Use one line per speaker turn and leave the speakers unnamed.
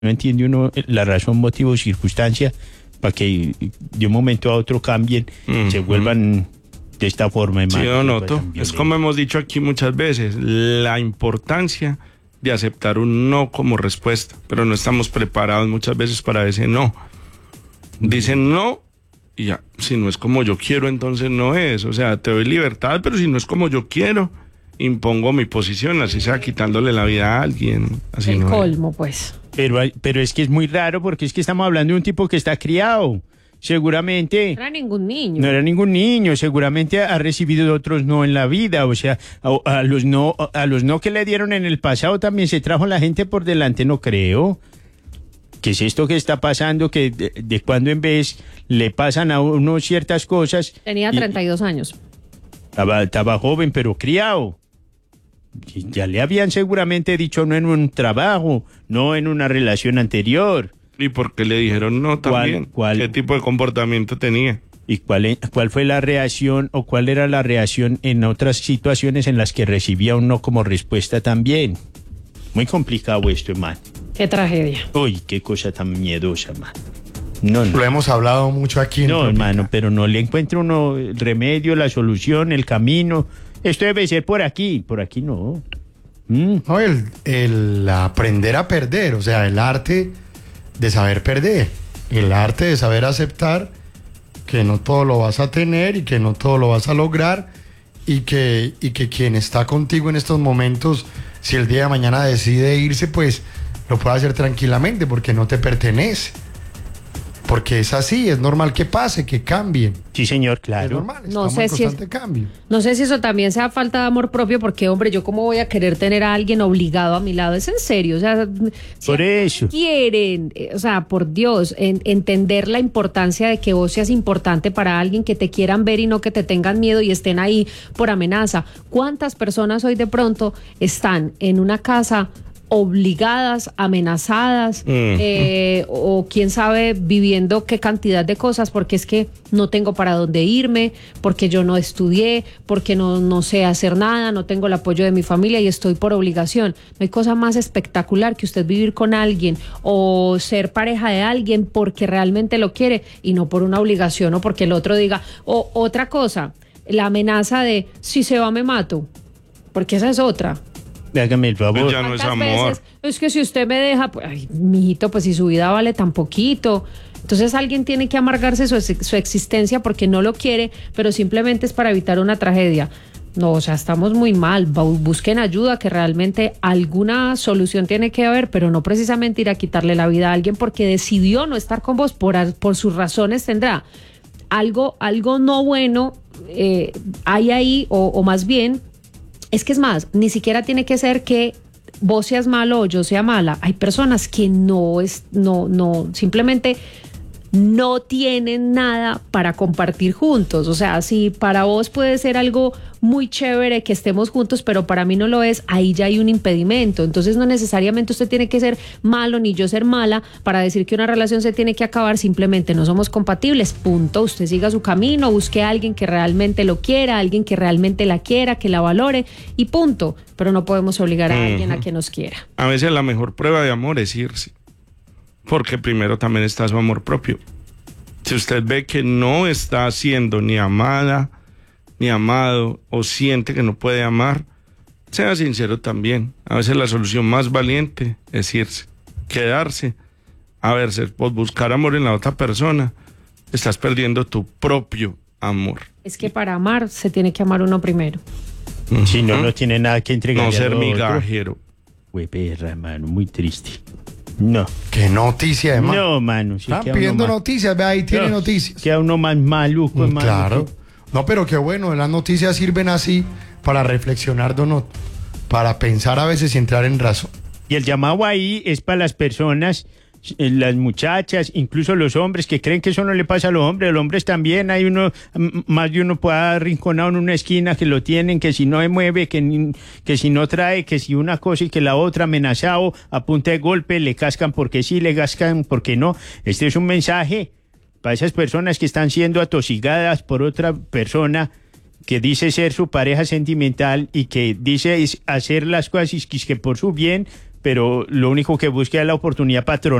No entiende uno la razón, motivo, circunstancia para que de un momento a otro cambien, se vuelvan de esta forma.
Sí, don Otto, es como hemos dicho aquí muchas veces, la importancia de aceptar un no como respuesta, pero no estamos preparados muchas veces para ese no. Dicen no y ya, si no es como yo quiero, entonces no es. O sea, te doy libertad, pero si no es como yo quiero, impongo mi posición, así sea quitándole la vida a alguien. Así
el
no
colmo,
es.
pues.
Pero es que es muy raro porque es que estamos hablando de un tipo que está criado. Seguramente
No era ningún niño.
no era ningún niño, seguramente ha recibido otros no en la vida, o sea, a los no que le dieron en el pasado también se trajo la gente por delante, no creo. ¿Qué es esto que está pasando? Que de cuando en vez le pasan a uno ciertas cosas.
Tenía 32 años.
Estaba joven, pero criado. Ya le habían seguramente dicho no en un trabajo, no en una relación anterior.
¿Y por qué le dijeron no también? ¿Qué tipo de comportamiento tenía?
¿Y cuál fue la reacción o cuál era la reacción en otras situaciones en las que recibía un no como respuesta también? Muy complicado esto, hermano.
Qué tragedia.
Uy, qué cosa tan miedosa, hermano. No.
Lo hemos hablado mucho aquí.
No, hermano, pero no le encuentro uno el remedio, la solución, el camino. Esto debe ser por aquí no.
No, el aprender a perder, o sea, el arte de saber perder, el arte de saber aceptar que no todo lo vas a tener y que no todo lo vas a lograr y que quien está contigo en estos momentos, si el día de mañana decide irse, pues lo puede hacer tranquilamente porque no te pertenece. Porque es así, es normal que pase, que cambien.
Sí, señor, claro.
Es normal,
No
estamos
sé
en
si
constante cambio.
No sé si eso también sea falta de amor propio, porque, hombre, yo cómo voy a querer tener a alguien obligado a mi lado. Es en serio, o sea, si
por eso
quieren, o sea, por Dios, entender la importancia de que vos seas importante para alguien, que te quieran ver y no que te tengan miedo y estén ahí por amenaza. ¿Cuántas personas hoy de pronto están en una casa obligadas, amenazadas, o quién sabe, viviendo qué cantidad de cosas, porque es que no tengo para dónde irme, porque yo no estudié, porque no sé hacer nada, no tengo el apoyo de mi familia y estoy por obligación? No hay cosa más espectacular que usted vivir con alguien o ser pareja de alguien porque realmente lo quiere y no por una obligación o porque el otro diga. O otra cosa, la amenaza de si se va me mato, porque esa es otra.
Hágame el favor.
Ya no es amor.
Veces, es que si usted me deja, pues, ay, mijito, pues si su vida vale tan poquito. Entonces alguien tiene que amargarse su existencia porque no lo quiere, pero simplemente es para evitar una tragedia. No, o sea, estamos muy mal. Busquen ayuda, que realmente alguna solución tiene que haber, pero no precisamente ir a quitarle la vida a alguien porque decidió no estar con vos, por sus razones tendrá. Algo no bueno hay ahí, o más bien. Es que es más, ni siquiera tiene que ser que vos seas malo o yo sea mala. Hay personas que simplemente no tienen nada para compartir juntos. O sea, si para vos puede ser algo muy chévere que estemos juntos, pero para mí no lo es, ahí ya hay un impedimento. Entonces no necesariamente usted tiene que ser malo ni yo ser mala para decir que una relación se tiene que acabar. Simplemente no somos compatibles, punto. Usted siga su camino, busque a alguien que realmente lo quiera, alguien que realmente la quiera, que la valore y punto. Pero no podemos obligar a alguien a que nos quiera.
A veces la mejor prueba de amor es irse, porque primero también está su amor propio. Si usted ve que no está siendo ni amada ni amado o siente que no puede amar, sea sincero también. A veces la solución más valiente es irse, quedarse, a verse, pues buscar amor en la otra persona. Estás perdiendo tu propio amor.
Es que para amar se tiene que amar uno primero.
Si no tiene nada que entregar.
No ser migajero.
Güey, perra, mano, muy triste. No.
Qué noticia, hermano.
No, mano. Si
están pidiendo noticias, ve ahí tiene noticias.
Queda uno más maluco, hermano.
Claro. No, pero qué bueno, las noticias sirven así para reflexionar, para pensar a veces y entrar en razón.
Y el llamado ahí es para las personas, las muchachas, incluso los hombres que creen que eso no le pasa a los hombres. Los hombres también, hay más de uno puede arrinconado en una esquina que lo tienen, que si no se mueve, que si no trae, que si una cosa y que la otra, amenazado a punta de golpe, le cascan porque sí, le cascan porque no. Este es un mensaje para esas personas que están siendo atosigadas por otra persona que dice ser su pareja sentimental y que dice hacer las cosas y que por su bien, pero lo único que busca es la oportunidad patronal.